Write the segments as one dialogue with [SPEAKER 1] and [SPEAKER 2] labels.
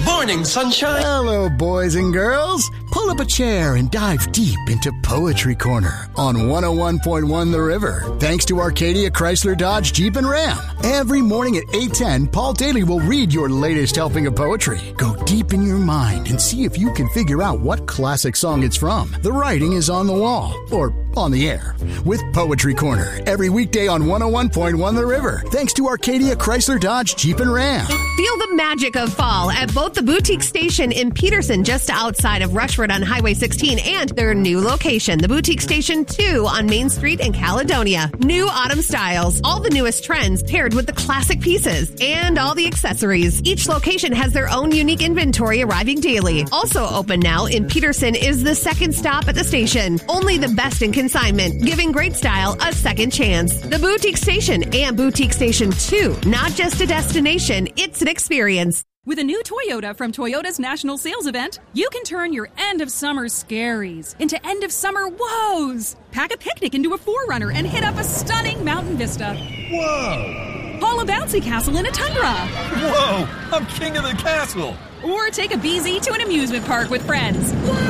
[SPEAKER 1] morning, sunshine.
[SPEAKER 2] Hello, boys and girls. Pull up a chair and dive deep into Poetry Corner on 101.1 The River. Thanks to Arcadia Chrysler Dodge Jeep and Ram. Every morning at 8:10, Paul Daly will read your latest helping of poetry. Go deep in your mind and see if you can figure out what classic song it's from. The writing is on the wall, or on the air, with Poetry Corner every weekday on 101.1 The River. Thanks to Arcadia Chrysler Dodge Jeep and Ram.
[SPEAKER 3] Feel the magic of fall at both the Boutique Station in Peterson, just outside of Rushford on Highway 16, and their new location, the Boutique Station 2 on Main Street in Caledonia. New autumn styles, all the newest trends paired with the classic pieces, and all the accessories. Each location has their own unique inventory arriving daily. Also open now in Peterson is the second stop at the station. Only the best in consignment, giving great style a second chance. The Boutique Station and Boutique Station 2, not just a destination, it's an experience.
[SPEAKER 4] With a new Toyota from Toyota's National Sales Event, you can turn your end-of-summer scaries into end-of-summer woes. Pack a picnic into a 4Runner and hit up a stunning mountain vista.
[SPEAKER 1] Whoa!
[SPEAKER 4] Haul a bouncy castle in a Tundra.
[SPEAKER 1] Whoa! I'm king of the castle!
[SPEAKER 4] Or take a BZ to an amusement park with friends.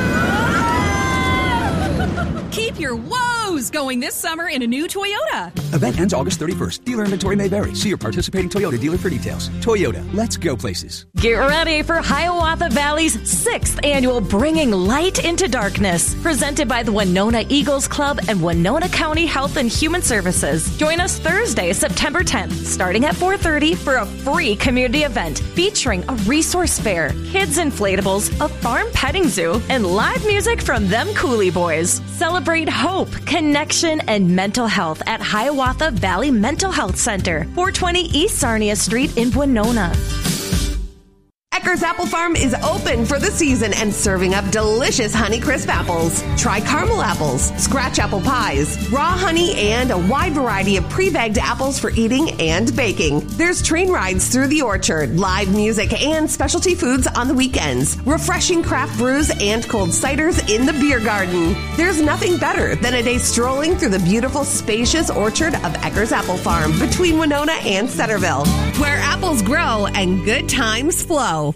[SPEAKER 4] Keep your woes going this summer in a new Toyota.
[SPEAKER 5] Event ends August 31st. Dealer inventory may vary. See your participating Toyota dealer for details. Toyota, let's go places.
[SPEAKER 6] Get ready for Hiawatha Valley's 6th annual Bringing Light into Darkness, presented by the Winona Eagles Club and Winona County Health and Human Services. Join us Thursday, September 10th, starting at 4:30 for a free community event featuring a resource fair, kids inflatables, a farm petting zoo, and live music from them Coolie Boys. Celebrate hope, connection, and mental health at Hiawatha Valley Mental Health Center, 420 East Sarnia Street in Winona.
[SPEAKER 3] Eckers Apple Farm is open for the season and serving up delicious Honeycrisp apples. Try caramel apples, scratch apple pies, raw honey, and a wide variety of pre-bagged apples for eating and baking. There's train rides through the orchard, live music, and specialty foods on the weekends. Refreshing craft brews and cold ciders in the beer garden. There's nothing better than a day strolling through the beautiful, spacious orchard of Eckers Apple Farm between Winona and Centerville, where apples grow and good times flow.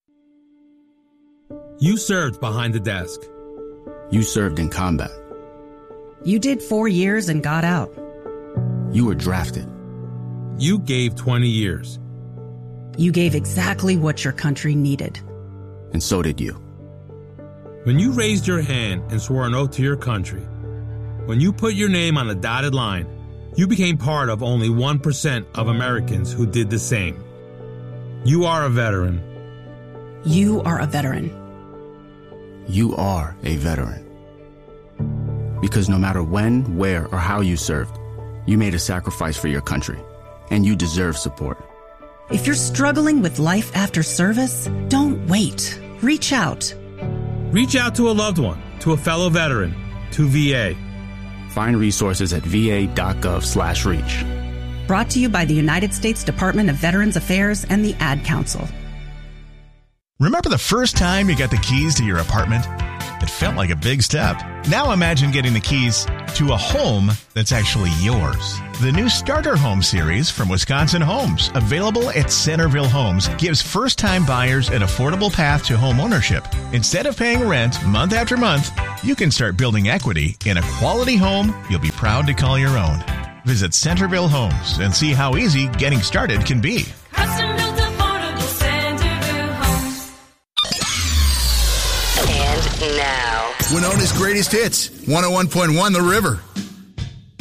[SPEAKER 7] You served behind the desk.
[SPEAKER 8] You served in combat.
[SPEAKER 9] You did 4 years and got out.
[SPEAKER 8] You were drafted.
[SPEAKER 7] You gave 20 years.
[SPEAKER 9] You gave exactly what your country needed.
[SPEAKER 8] And so did you.
[SPEAKER 7] When you raised your hand and swore an oath to your country, when you put your name on a dotted line, you became part of only 1% of Americans who did the same. You are a veteran.
[SPEAKER 9] You are a veteran.
[SPEAKER 8] You are a veteran. Because no matter when, where, or how you served, you made a sacrifice for your country, and you deserve support.
[SPEAKER 9] If you're struggling with life after service, don't wait. Reach out.
[SPEAKER 7] Reach out to a loved one, to a fellow veteran, to VA.
[SPEAKER 8] Find resources at va.gov/reach.
[SPEAKER 9] Brought to you by the United States Department of Veterans Affairs and the Ad Council.
[SPEAKER 10] Remember the first time you got the keys to your apartment? It felt like a big step. Now imagine getting the keys to a home that's actually yours. The new Starter Home series from Wisconsin Homes, available at Centerville Homes, gives first-time buyers an affordable path to home ownership. Instead of paying rent month after month, you can start building equity in a quality home you'll be proud to call your own. Visit Centerville Homes and see how easy getting started can be.
[SPEAKER 11] Custom-built affordable Centerville Homes.
[SPEAKER 12] And now,
[SPEAKER 2] Winona's greatest hits, 101.1 The River.